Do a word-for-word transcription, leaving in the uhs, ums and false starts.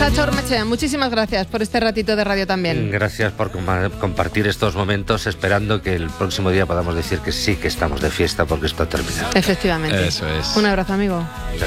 Sacha Ormechea, muchísimas gracias por este ratito de radio también. Gracias por com- compartir estos momentos, esperando que el próximo día podamos decir que sí que estamos de fiesta porque esto ha terminado. Efectivamente. Eso es. Un abrazo, amigo.